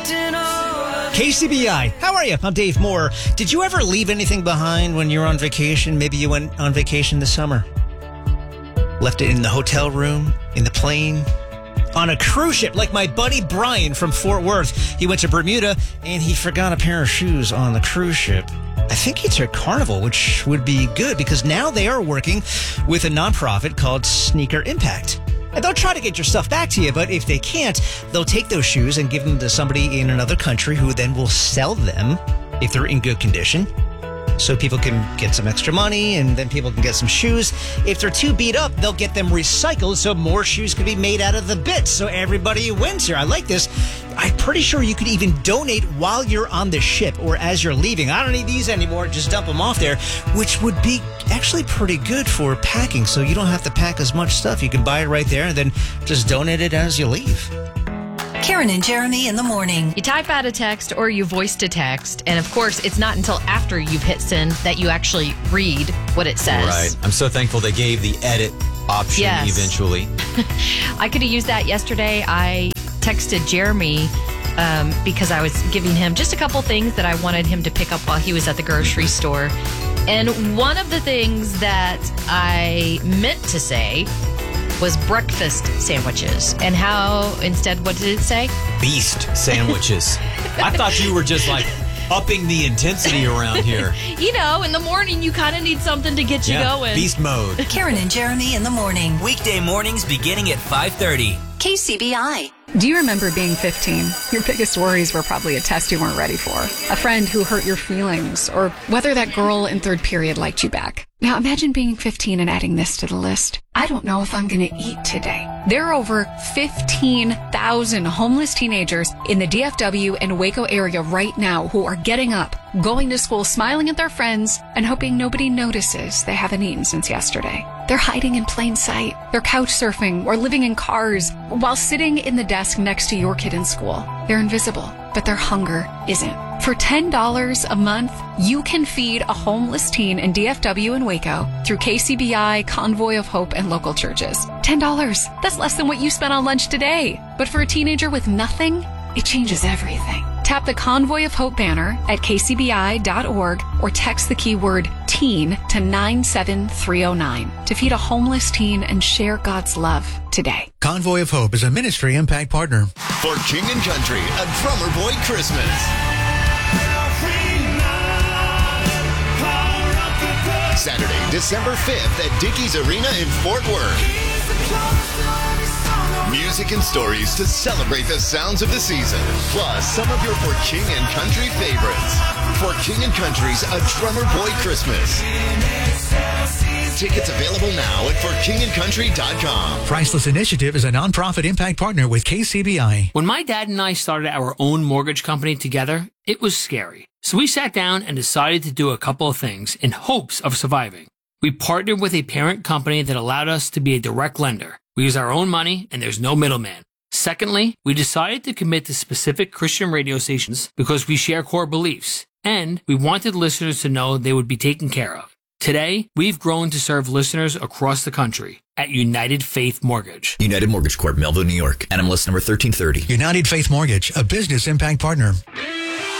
KCBI, how are you? I'm Dave Moore. Did you ever leave anything behind when you were on vacation? Maybe you went on vacation this summer. Left it in the hotel room, in the plane, on a cruise ship, like my buddy Brian from Fort Worth. He went to Bermuda and he forgot a pair of shoes on the cruise ship. I think he took Carnival, which would be good because now they are working with a nonprofit called Sneaker Impact. And they'll try to get your stuff back to you, but if they can't, they'll take those shoes and give them to somebody in another country who then will sell them if they're in good condition. So people can get some extra money and then people can get some shoes. If they're too beat up, they'll get them recycled so more shoes can be made out of the bits. So everybody wins here. I like this. I'm pretty sure you could even donate while you're on the ship or as you're leaving. I don't need these anymore. Just dump them off there, which would be actually pretty good for packing. So you don't have to pack as much stuff. You can buy it right there and then just donate it as you leave. Karen and Jeremy in the morning. You type out a text or you voice to text. And of course, it's not until after you've hit send that you actually read what it says. Right. I'm so thankful they gave the edit option eventually. I could have used that yesterday. I texted Jeremy because I was giving him just a couple things that I wanted him to pick up while he was at the grocery store. And one of the things that I meant to say was breakfast sandwiches. And how, instead, what did it say? Beast sandwiches. I thought you were just like upping the intensity around here. You know, in the morning, you kind of need something to get you going. Beast mode. Karen and Jeremy in the morning. Weekday mornings beginning at 5:30. KCBI. Do you remember being 15? Your biggest worries were probably a test you weren't ready for, a friend who hurt your feelings, or whether that girl in third period liked you back. Now imagine being 15 and adding this to the list. I don't know if I'm going to eat today. There are over 15,000 homeless teenagers in the DFW and Waco area right now who are getting up, going to school, smiling at their friends, and hoping nobody notices they haven't eaten since yesterday. They're hiding in plain sight. They're couch surfing or living in cars while sitting in the desk next to your kid in school. They're invisible, but their hunger isn't. For $10 a month, you can feed a homeless teen in DFW and Waco through KCBI, Convoy of Hope, and local churches. $10. That's less than what you spent on lunch today. But for a teenager with nothing, it changes everything. Tap the Convoy of Hope banner at kcbi.org or text the keyword teen to 97309 to feed a homeless teen and share God's love today. Convoy of Hope is a ministry impact partner. For King and Country, a Drummer Boy Christmas. Saturday, December 5th at Dickies Arena in Fort Worth. Music and stories to celebrate the sounds of the season, plus some of your For King and Country favorites. For King and Country's A Drummer Boy Christmas. Tickets available now at forkingandcountry.com. Priceless Initiative is a nonprofit impact partner with KCBI. When my dad and I started our own mortgage company together, it was scary. So we sat down and decided to do a couple of things in hopes of surviving. We partnered with a parent company that allowed us to be a direct lender. We use our own money and there's no middleman. Secondly, we decided to commit to specific Christian radio stations because we share core beliefs, and we wanted listeners to know they would be taken care of. Today, we've grown to serve listeners across the country at United Faith Mortgage. United Mortgage Corp, Melville, New York. NMLS number 1330. United Faith Mortgage, a business impact partner.